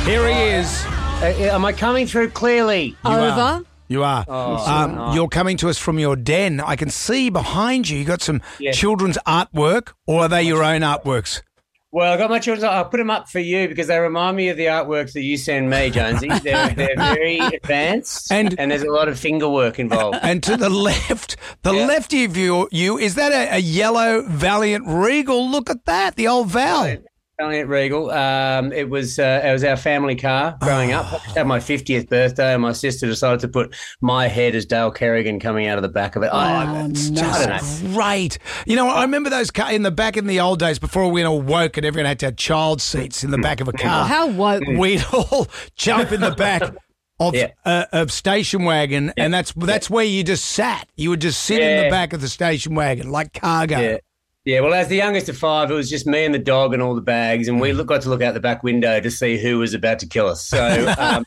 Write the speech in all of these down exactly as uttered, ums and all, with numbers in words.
Here he is. Uh, am I coming through clearly? You Over. Are. You are. Oh, um, nice. You're coming to us from your den. I can see behind you. You got some Yeah. children's artwork, or are they your own artworks? Well, I got my children. I'll put them up for you because they remind me of the artworks that you send me, Jonesy. They're, they're very advanced, And- and, there's a lot of finger work involved. And to the left, the Yeah. left of you, you is that a, a yellow Valiant Regal? Look at that, the old Val. Valiant Regal. Um, it was uh, it was our family car growing up. I had my fiftieth birthday, and my sister decided to put my head as Dale Kerrigan coming out of the back of it. I, Oh, it's no. just- I don't know. Great. You know, I remember those car in the back in the old days before we all woke and everyone had to have child seats in the back of a car. How woke. We'd all jump in the back of Yeah. uh, of station wagon, and that's that's where you just sat. You would just sit in the Yeah. back of the station wagon like cargo. Yeah. Yeah, well, as the youngest of five, it was just me and the dog and all the bags, and we look, got to look out the back window to see who was about to kill us. So um,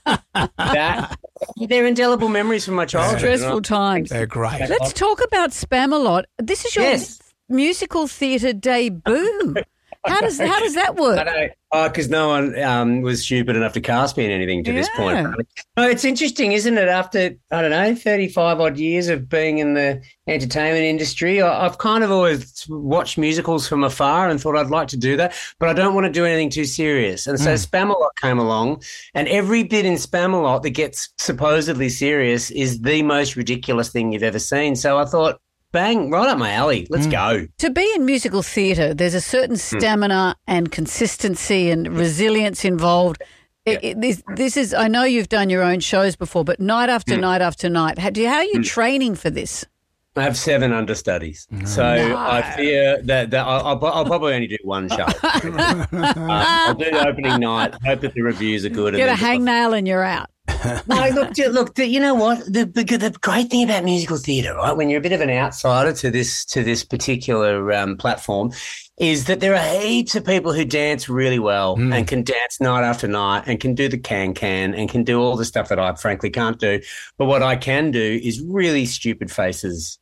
that they're indelible memories from my childhood. Stressful times. They're great. Let's talk about Spamalot. This is your Yes. musical theatre debut. How does how does that I work? don't know, because no one um, was stupid enough to cast me in anything to this point. Yeah. No, it's interesting, isn't it? After, I don't know, thirty-five odd years of being in the entertainment industry, I, I've kind of always watched musicals from afar and thought I'd like to do that, but I don't want to do anything too serious. And so Spamalot came along, and every bit in Spamalot that gets supposedly serious is the most ridiculous thing you've ever seen. So I thought, bang, right up my alley. Let's go. To be in musical theatre, there's a certain stamina and consistency and resilience involved. It, it, this, this is. I know you've done your own shows before, but night after night after night, how, do you, how are you training for this? I have seven understudies, so I fear that, that I'll, I'll, I'll probably only do one show. um, I'll do the opening night, hope that the reviews are good. Get and a then- hangnail and you're out. No, look, d- look. d- You know what? The, the the great thing about musical theatre, right? When you're a bit of an outsider to this to this particular um, platform, is that there are heaps of people who dance really well and can dance night after night and can do the can can and can do all the stuff that I frankly can't do. But what I can do is really stupid faces.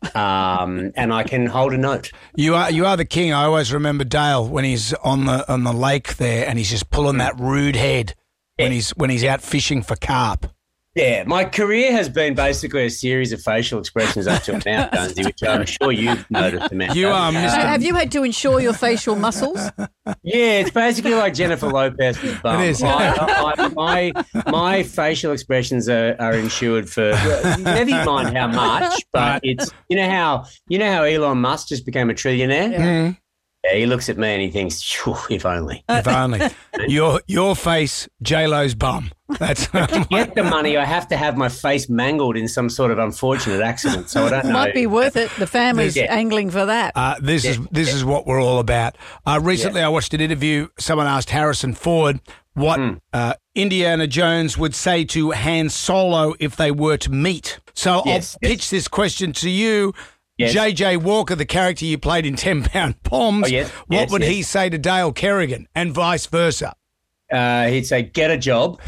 Um, and I can hold a note. You are you are the king. I always remember Dale when he's on the on the lake there, and he's just pulling that rude head when he's when he's out fishing for carp. Yeah, my career has been basically a series of facial expressions up to now, Jonesy, which I'm sure you've noticed. Amanda. You are Uh, Mister Have you had to ensure your facial muscles? Yeah, it's basically like Jennifer Lopez's bum. It is. I, I, my my facial expressions are, are insured for never mind how much, but it's you know how you know how Elon Musk just became a trillionaire. Yeah. Yeah, he looks at me and he thinks, "Phew, if only." If only your your face, J Lo's bum. That's To get the money, I have to have my face mangled in some sort of unfortunate accident. So I don't know. Might be worth it. The family's Yeah. angling for that. Uh, this is this is what we're all about. Uh, recently, I watched an interview. Someone asked Harrison Ford what uh, Indiana Jones would say to Han Solo if they were to meet. So Yes, I'll yes. pitch this question to you. Yes. J J Walker, the character you played in ten pound Poms, Oh, yes, what yes, would yes. he say to Dale Kerrigan and vice versa? Uh, he'd say, "Get a job,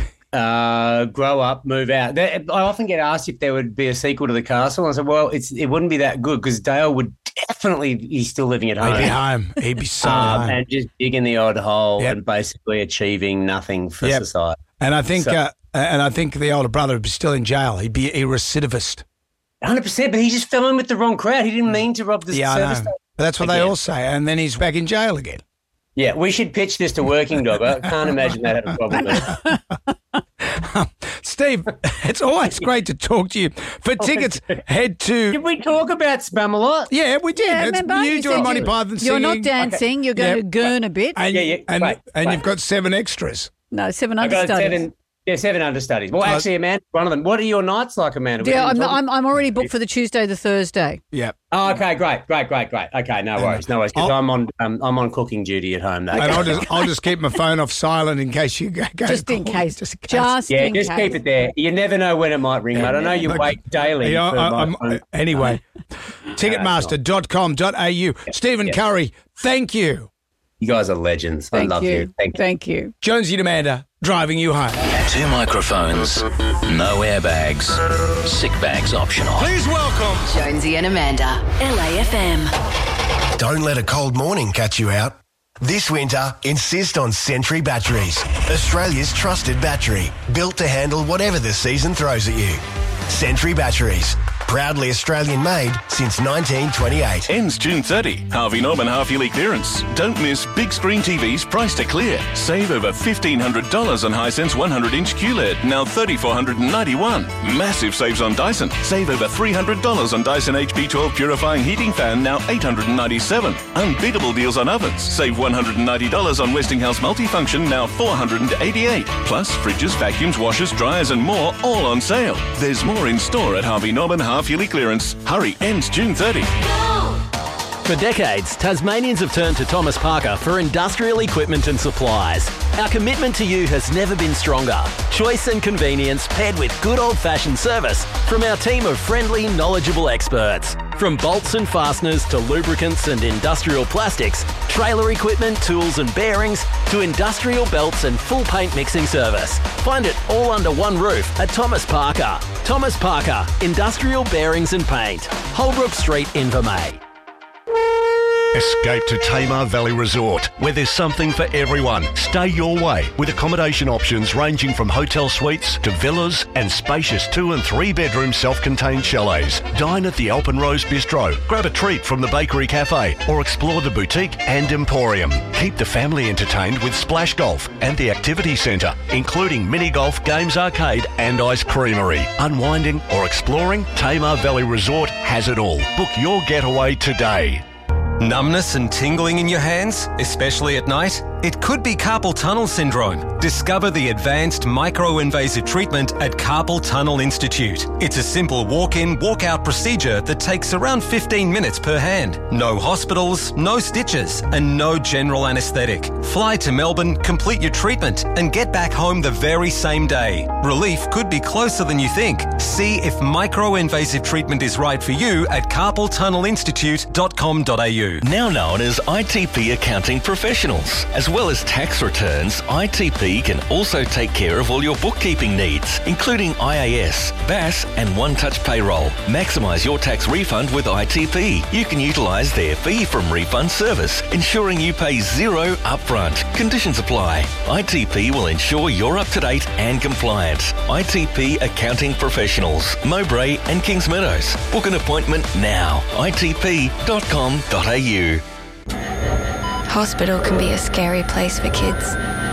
uh, grow up, move out." There- I often get asked if there would be a sequel to The Castle. I said, "Well, it's it wouldn't be that good because Dale would definitely he's still living at home, He'd be home. He'd be so um, home. and just digging the odd hole Yep. and basically achieving nothing for Yep. society." And I think So- uh, and I think the older brother would be still in jail. He'd be a recidivist. one hundred percent, but he just fell in with the wrong crowd. He didn't mean to rob the Yeah, I service know. station. But that's what they Again. all say. And then he's back in jail again. Yeah, we should pitch this to Working Dog. I can't imagine that had a problem with it. Steve, it's always great to talk to you. For tickets, head to. Did we talk about Spam a lot? Yeah, we did. Yeah, it's remember? you You doing said Monty you- Python You're singing. not dancing. You're going Yeah. to gurn a bit. And, Yeah, yeah, and, right, and right. you've got seven extras. No, seven I got understudies. seven. Yeah, seven understudies. Well, actually, Amanda, one of them. What are your nights like, Amanda? We Yeah, didn't I'm, talk- I'm, I'm already booked for the Tuesday, the Thursday. Yeah. Oh, okay, great, great, great, great. Okay, no worries, no worries. Because I'll- I'm on, um, I'm on cooking duty at home. Though. And I'll just, I'll just keep my phone off silent in case you go. go Just in call. case. Just in case. Just yeah, in just case. keep it there. You never know when it might ring, mate. I know you Look, wait daily. Yeah, for I, my I'm, phone. anyway, ticketmaster dot com dot a u. Stephen yeah. Curry, thank you. You guys are legends. Thank I love you. you. Thank you. Thank you. Jonesy and Amanda driving you home. Two microphones, no airbags, sick bags optional. Please welcome. Jonesy and Amanda. L A F M. Don't let a cold morning catch you out. This winter, insist on Sentry Batteries, Australia's trusted battery, built to handle whatever the season throws at you. Sentry Batteries, proudly Australian made since nineteen twenty-eight. Ends June thirtieth. Harvey Norman half-yearly clearance. Don't miss big screen T Vs priced to clear. Save over fifteen hundred dollars on Hisense one hundred inch Q L E D, now three thousand four hundred ninety-one dollars. Massive saves on Dyson. Save over three hundred dollars on Dyson H P twelve purifying heating fan, now eight hundred ninety-seven dollars. Unbeatable deals on ovens. Save one hundred ninety dollars on Westinghouse multifunction, now four hundred eighty-eight dollars. Plus fridges, vacuums, washers, dryers and more, all on sale. There's more in store at Harvey Norman half-yearly clearance. Hurry, ends June thirtieth. For decades, Tasmanians have turned to Thomas Parker for industrial equipment and supplies. Our commitment to you has never been stronger. Choice and convenience paired with good old-fashioned service from our team of friendly, knowledgeable experts. From bolts and fasteners to lubricants and industrial plastics, trailer equipment, tools and bearings, to industrial belts and full paint mixing service. Find it all under one roof at Thomas Parker. Thomas Parker, Industrial Bearings and Paint. Holbrook Street, Invermay. Escape to Tamar Valley Resort, where there's something for everyone. Stay your way with accommodation options ranging from hotel suites to villas and spacious two and three bedroom self-contained chalets. Dine at the Alpenrose Bistro, grab a treat from the Bakery Cafe or explore the boutique and emporium. Keep the family entertained with Splash Golf and the Activity Centre, including mini golf, games arcade and ice creamery. Unwinding or exploring, Tamar Valley Resort has it all. Book your getaway today. Numbness and tingling in your hands, especially at night? It could be carpal tunnel syndrome. Discover the advanced micro-invasive treatment at Carpal Tunnel Institute. It's a simple walk-in, walk-out procedure that takes around fifteen minutes per hand. No hospitals, no stitches, and no general anaesthetic. Fly to Melbourne, complete your treatment, and get back home the very same day. Relief could be closer than you think. See if micro-invasive treatment is right for you at carpal tunnel institute dot com dot a u. Now known as I T P Accounting Professionals. As well as tax returns, I T P can also take care of all your bookkeeping needs, including I A S, B A S and One Touch Payroll. Maximise your tax refund with I T P. You can utilise their fee from refund service, ensuring you pay zero upfront. Conditions apply. I T P will ensure you're up to date and compliant. I T P Accounting Professionals, Mowbray and Kings Meadows. Book an appointment now. I T P dot com dot a u. Hospital can be a scary place for kids.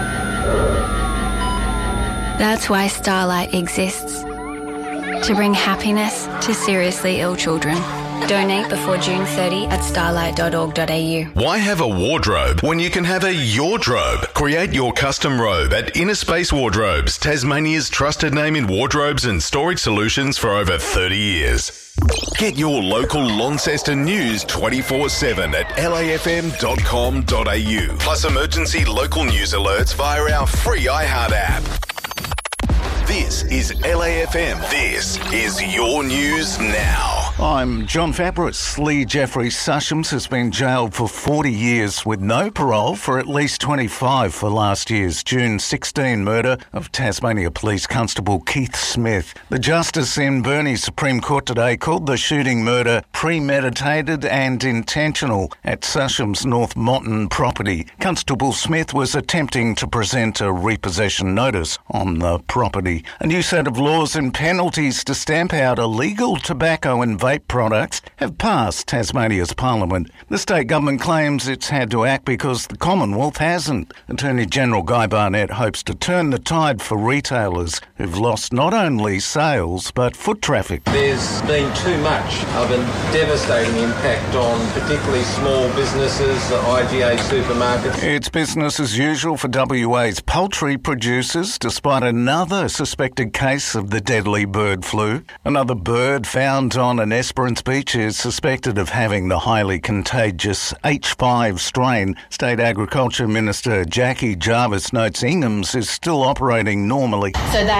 That's why Starlight exists. To bring happiness to seriously ill children. Donate before June thirtieth at starlight dot org dot a u. Why have a wardrobe when you can have a Yordrobe? Create your custom robe at Inner Space Wardrobes, Tasmania's trusted name in wardrobes and storage solutions for over thirty years. Get your local Launceston news twenty-four seven at L A F M dot com dot a u. Plus emergency local news alerts via our free iHeart app. This is L A F M. This is your news now. I'm John Fabris. Lee Jeffrey Sushams has been jailed for forty years with no parole for at least twenty-five for last year's June sixteenth murder of Tasmania Police Constable Keith Smith. The Justice in Burnie Supreme Court today called the shooting murder premeditated and intentional at Susham's North Motton property. Constable Smith was attempting to present a repossession notice on the property. A new set of laws and penalties to stamp out illegal tobacco and vape products have passed Tasmania's Parliament. The state government claims it's had to act because the Commonwealth hasn't. Attorney General Guy Barnett hopes to turn the tide for retailers who've lost not only sales but foot traffic. There's been too much of a devastating impact on particularly small businesses, the I G A supermarkets. It's business as usual for W A's poultry producers despite another suspected case of the deadly bird flu. Another bird found on an Esperance beach is suspected of having the highly contagious H five strain. State Agriculture Minister Jackie Jarvis notes Ingham's is still operating normally. So they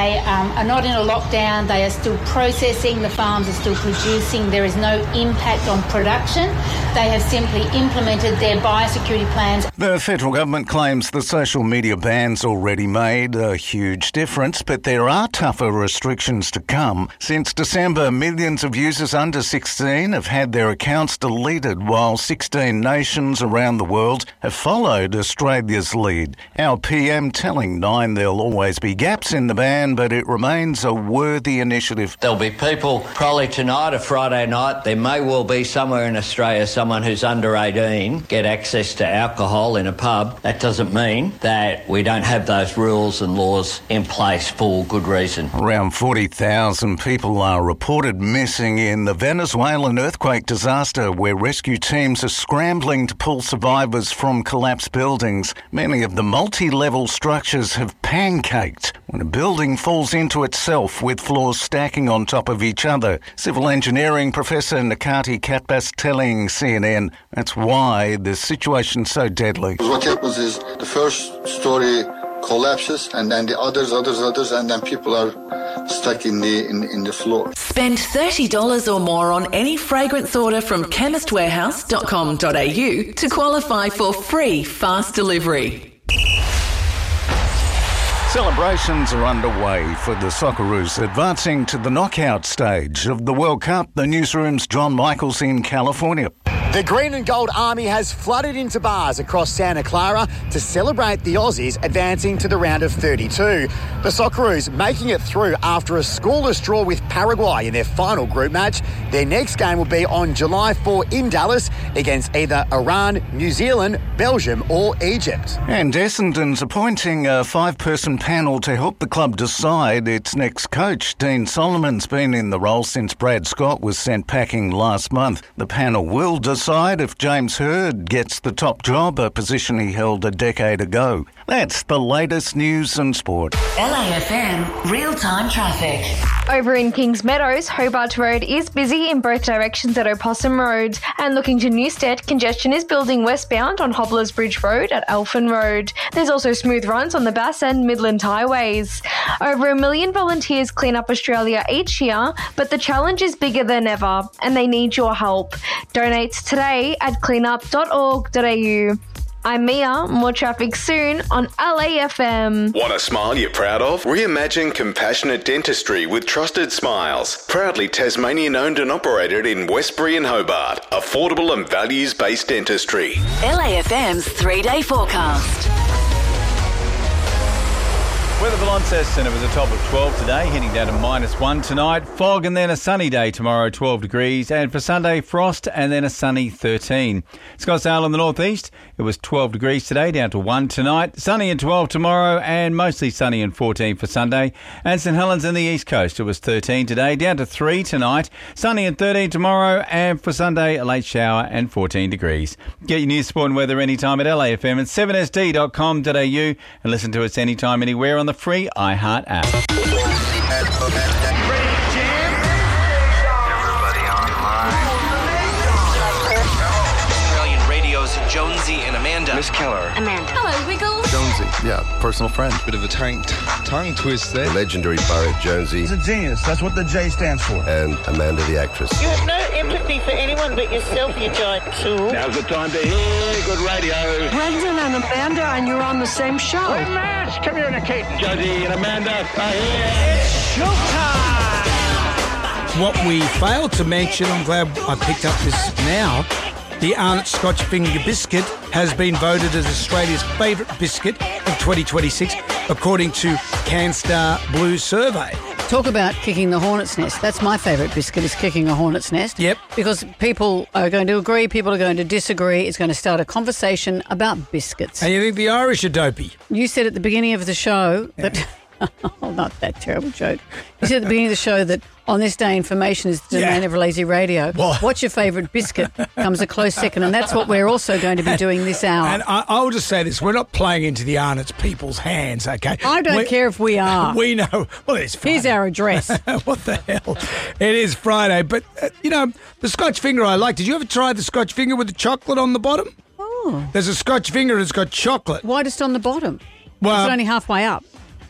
They um, are not in a lockdown. They are still processing. The farms are still producing. There is no impact on production. They have simply implemented their biosecurity plans. The federal government claims the social media ban's already made a huge difference, but there are tougher restrictions to come. Since December, millions of users under sixteen have had their accounts deleted, while sixteen nations around the world have followed Australia's lead. Our P M telling Nine there'll always be gaps in the ban, but it remains a worthy initiative. There'll be people probably tonight or Friday night. There may well be somewhere in Australia someone who's under eighteen get access to alcohol in a pub. That doesn't mean that we don't have those rules and laws in place for good reason. Around forty thousand people are reported missing in the Venezuelan earthquake disaster, where rescue teams are scrambling to pull survivors from collapsed buildings. Many of the multi-level structures have pancaked when a building falls into itself with floors stacking on top of each other. Civil engineering professor Nakati Katbas telling C N N that's why the situation's so deadly. What happens is the first story collapses and then the others, others, others, and then people are stuck in the in, in the floor. Spend thirty dollars or more on any fragrance order from chemist warehouse dot com dot a u to qualify for free fast delivery. Celebrations are underway for the Socceroos advancing to the knockout stage of the World Cup. The newsroom's John Michaels in California. The Green and Gold Army has flooded into bars across Santa Clara to celebrate the Aussies advancing to the round of thirty-two. The Socceroos making it through after a scoreless draw with Paraguay in their final group match. Their next game will be on July fourth in Dallas against either Iran, New Zealand, Belgium or Egypt. And Essendon's appointing a five-person panel to help the club decide its next coach. Dean Solomon's been in the role since Brad Scott was sent packing last month. The panel will decide if James Hird gets the top job, a position he held a decade ago. That's the latest news and sport. L A F M real-time traffic. Over in Kings Meadows, Hobart Road is busy in both directions at Opossum Road. And looking to Newstead, congestion is building westbound on Hobblers Bridge Road at Elfin Road. There's also smooth runs on the Bass and Midland highways. Over a million volunteers clean up Australia each year, but the challenge is bigger than ever and they need your help. Donate today at cleanup dot org dot a u. I'm Mia. More traffic soon on L A F M. Want a smile you're proud of? Reimagine compassionate dentistry with Trusted Smiles. Proudly Tasmanian owned and operated in Westbury and Hobart. Affordable and values-based dentistry. L A F M's three-day forecast. Weather for Launceston, it was a top of twelve today, heading down to minus one tonight. Fog and then a sunny day tomorrow, twelve degrees. And for Sunday, frost and then a sunny thirteen. Scottsdale in the northeast, it was twelve degrees today, down to one tonight. Sunny and twelve tomorrow and mostly sunny and fourteen for Sunday. And St Helens in the east coast, it was thirteen today, down to three tonight. Sunny and thirteen tomorrow and for Sunday, a late shower and fourteen degrees. Get your news, sport and weather anytime at L A F M and seven S D dot com dot a u and listen to us anytime, anywhere on the free iHeart app. Australian Radio's Jonesy and Amanda. Miss Keller. Amanda. Hello, Wiggles. Jonesy, yeah, personal friend. Bit of a tongue, tongue twist there. Legendary Barrett Jonesy. He's a genius. That's what the J stands for. And Amanda the actress. You have no empathy for anyone but yourself, you giant tool. Now's the time to hear good radio. Brendan and Amanda, and you're on the same show. We're mass communicating. Jonesy and Amanda are here. It's showtime! What we failed to mention, I'm glad I picked up this now, the Arnott Scotch Finger Biscuit has been voted as Australia's favourite biscuit of twenty twenty-six, according to CanStar Blue Survey. Talk about kicking the hornet's nest. That's my favourite biscuit, is kicking a hornet's nest. Yep. Because people are going to agree, people are going to disagree. It's going to start a conversation about biscuits. And you think the Irish are dopey? You said at the beginning of the show that... Yeah. Oh, not that terrible joke. You said at the beginning of the show that on this day information is the domain yeah. of Lazy Radio. What? What's your favourite biscuit comes a close second, and that's what we're also going to be doing this hour. And I, I'll just say this, we're not playing into the Arnott's people's hands, okay? I don't we're, care if we are. We know. Well, it's Friday. Here's our address. What the hell? It is Friday, but, uh, you know, the Scotch Finger I like. Did you ever try the Scotch Finger with the chocolate on the bottom? Oh. There's a Scotch Finger that's got chocolate. Why just on the bottom? Well, it's only halfway up.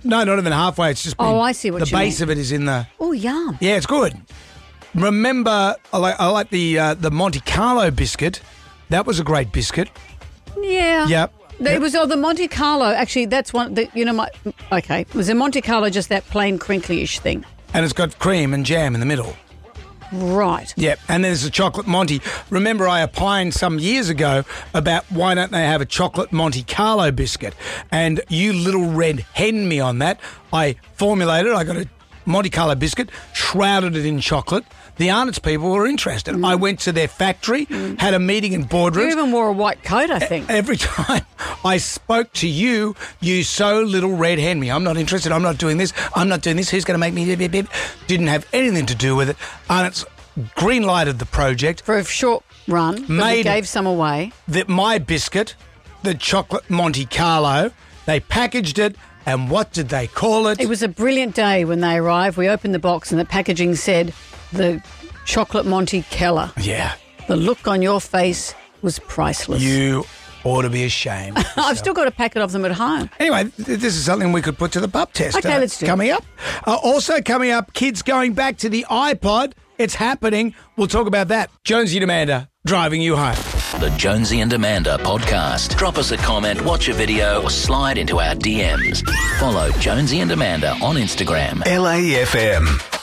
No, not even halfway. It's just been, Oh, I see what the you base mean. of it is in the. Oh, yum. Yeah, it's good. Remember, I like, I like the uh, the Monte Carlo biscuit. That was a great biscuit. Yeah. Yep. It Yep. was oh, the Monte Carlo. Actually, that's one. The, you know, my okay. Was the Monte Carlo just that plain crinkly-ish thing? And it's got cream and jam in the middle. Right. Yep, and there's a chocolate Monte. Remember, I opined some years ago about why don't they have a chocolate Monte Carlo biscuit? And you little red hen me on that. I formulated, I got a Monte Carlo biscuit, shrouded it in chocolate. The Arnott's people were interested. Mm. I went to their factory, had a meeting in You boardrooms. even wore a white coat, I think. Every time I spoke to you, you so little red hen me. I'm not interested. I'm not doing this. I'm not doing this. Who's going to make me? Bip, bip, bip. Didn't have anything to do with it. And it's green lighted the project. For a short run, but Made it gave some away. That my biscuit, the chocolate Monte Carlo, they packaged it. And what did they call it? It was a brilliant day when they arrived. We opened the box and the packaging said the chocolate Monte Keller. Yeah. The look on your face was priceless. You ought to be ashamed. I've still got a packet of them at home. Anyway, th- this is something we could put to the pub test. Okay, let's do it. Coming up. Uh, also coming up, kids going back to the iPod. It's happening. We'll talk about that. Jonesy and Amanda driving you home. The Jonesy and Amanda podcast. Drop us a comment, watch a video, or slide into our D Ms. Follow Jonesy and Amanda on Instagram. L A F M.